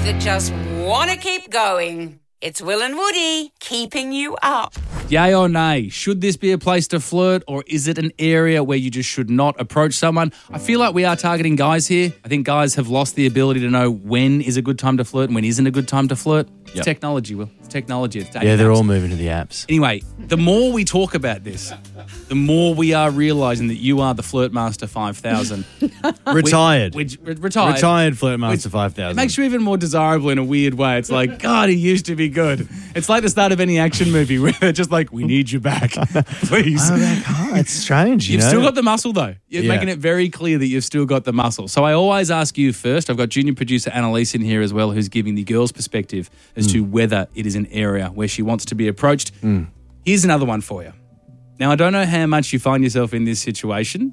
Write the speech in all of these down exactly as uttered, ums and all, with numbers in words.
that just want to keep going. It's Will and Woody keeping you up. Yay or nay? Should this be a place to flirt, or is it an area where you just should not approach someone? I feel like we are targeting guys here. I think guys have lost the ability to know when is a good time to flirt and when isn't a good time to flirt. It's Yep. technology, Will. It's technology. It's Yeah, they're apps. all moving to the apps. Anyway, the more we talk about this, the more we are realising that you are the Flirt Master five thousand. Retired. Which, which, retired. Retired Flirtmaster Which- five thousand. It makes you even more desirable in a weird way. It's like, God, he used to be good. It's like the start of any action movie where they're just like, we need you back, please. Oh, like, oh, it's strange. You You've know? still got the muscle, though. You're Yeah. making it very clear that you've still got the muscle. So I always ask you first. I've got junior producer Annalise in here as well, who's giving the girl's perspective as Mm. to whether it is an area where she wants to be approached. Here's another one for you. Now, I don't know how much you find yourself in this situation.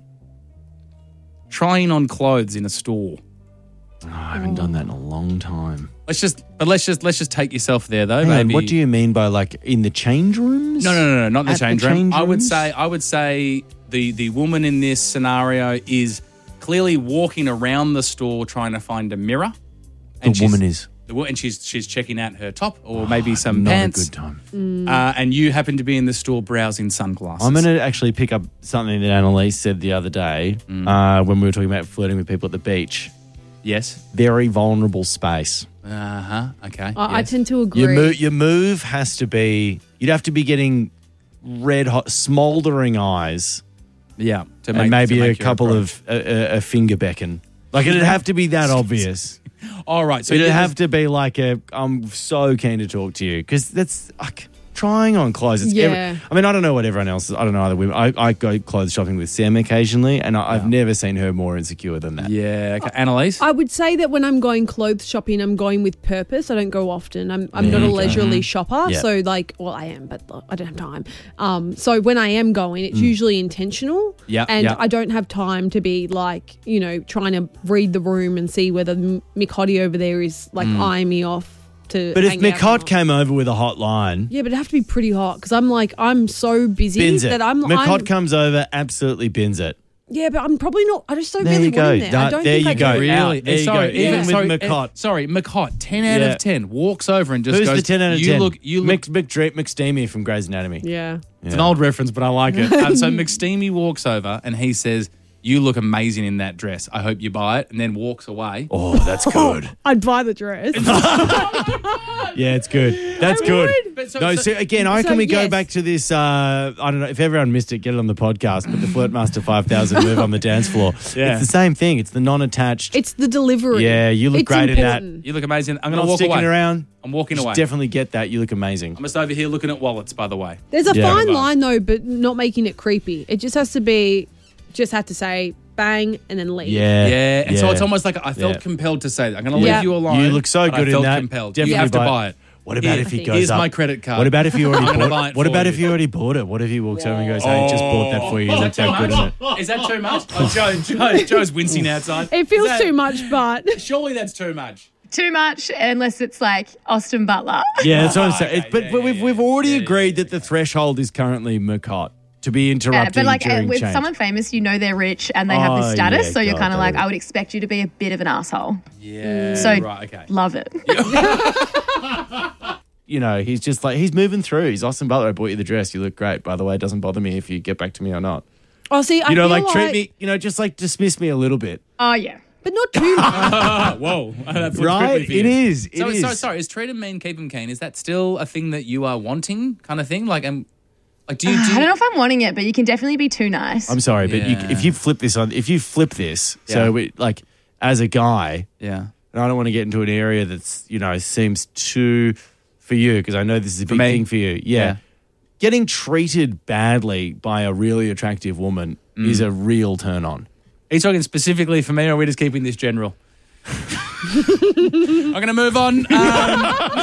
Trying on clothes in a store. Oh, I haven't done that in a long time. Let's just, but let's just, let's just take yourself there, though. Hang on, Maybe. what do you mean by like in the change rooms? No, no, no, no, not in the At the change room. change I would rooms? say, I would say the the woman in this scenario is clearly walking around the store trying to find a mirror. The she's- woman is. the wo- and she's she's checking out her top or maybe some Not pants. a good time. Uh, and you happen to be in the store browsing sunglasses. I'm going to actually pick up something that Annalise said the other day uh, when we were talking about flirting with people at the beach. Yes. Very vulnerable space. Uh huh. Okay. I, I yes. tend to agree. Your, mo- your move has to be, you'd have to be getting red hot, smouldering eyes Yeah. To make, and maybe to a make your couple approach. of, a, a, a finger beckon. Like it'd have to be that obvious. All right. So It'd you have to be like a, I'm so keen to talk to you because that's like trying on clothes. It's every- Yeah. I mean, I don't know what everyone else is. I don't know other women. I, I go clothes shopping with Sam occasionally, and I, I've never seen her more insecure than that. Yeah. Okay. Annalise. I would say that when I'm going clothes shopping, I'm going with purpose. I don't go often. I'm I'm not a leisurely shopper. Yeah. So like, well, I am, but I don't have time. Um, so when I am going, it's usually intentional. Yeah, And yeah. I don't have time to be like, you know, trying to read the room and see whether M- Mick Hottie over there is like eyeing me off to. But if hang out Mick or Hot not. came over with a hot line, Yeah, but it'd have to be pretty hot because I'm like, I'm so busy bins it. that I'm Mick I'm- Hot comes over, absolutely bins it. Yeah, but I'm probably not. I just don't There really you go. want him there. I That- don't there think you I go. do. Really? Out. There And you sorry, go. Even with sorry, McHot. uh, sorry, McHot, ten out Yeah. of ten, walks over and just Who's goes, the ten out of you ten? Look, you look, Mick, Mick, McSteamy from Grey's Anatomy. Yeah. it's an old reference, but I like it. Um, so McSteamy walks over and he says, you look amazing in that dress. I hope you buy it. And then walks away. Oh, that's good. I'd buy the dress. Yeah, it's good. That's I good. would. But so- no, so- so again, I so reckon we go yes. back to this. Uh, I don't know if everyone missed it. Get it on the podcast. But the Flirtmaster five thousand move on the dance floor. Yeah. It's the same thing. It's the non-attached. It's the delivery. Yeah, you look It's great in that. important. You look amazing. I'm Not going to walk sticking away. around. I'm walking You should away. definitely get that. You look amazing. I'm just over here looking at wallets, by the way. There's a Yeah. fine Right. line though, but not making it creepy. It just has to be, just have to say bang and then leave. Yeah, Yeah, and so it's almost like I felt Yeah. compelled to say that. I'm going to Yeah. leave you alone. You look so but good I in felt that. compelled. Definitely you have to buy it. buy it. What about Here- if he goes Here's up? my credit card. What about if you already I'm gonna bought buy it? it What for about you. if you already bought it? What if he walks over and goes, "Hey, just bought that for you. You look so good in it." Is that too much? Oh, Joe, Joe, Joe's wincing outside. It feels Is that- too much, but Surely that's too much. Too much, unless it's like Austin Butler. Yeah, that's what I'm Ah, saying. okay, It's- but yeah, but yeah, we've yeah. we've already Yeah, yeah, agreed yeah, that the threshold is currently McHot to be interrupting Yeah, but like uh, during with change. someone famous, you know they're rich and they have Oh, this status, yeah, so you're God, kind of that like, would- I would expect you to be a bit of an asshole. Yeah. So right, okay. love it. You know, he's just like he's moving through. He's Austin Butler. I bought you the dress. You look great. By the way, it doesn't bother me if you get back to me or not. oh, see, I You know, feel like, treat like- me. You know, just like dismiss me a little bit. Oh yeah. but not too much. Ah, whoa. That's Right? It is. It So, is. so, sorry, is treat him mean, keep him keen? Is that still a thing that you are wanting kind of thing? Like, um, like do you, do I you don't know if I'm wanting it, but you can definitely be too nice. I'm sorry, but you, Yeah. if you flip this on, if you flip this, Yeah. so we, like as a guy, yeah. and I don't want to get into an area that's you know seems too for you because I know this is a big me? thing for you. Yeah. Yeah. Getting treated badly by a really attractive woman Mm. is a real turn on. Are you talking specifically for me, or are we just keeping this general? I'm going to move on. Um,